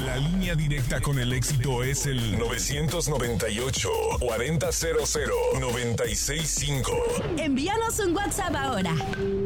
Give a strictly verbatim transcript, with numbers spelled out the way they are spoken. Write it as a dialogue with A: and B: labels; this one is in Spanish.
A: La línea directa con el éxito es el nueve nueve ocho, cuarenta cero cero, nueve seis cinco.
B: Envíanos un WhatsApp ahora.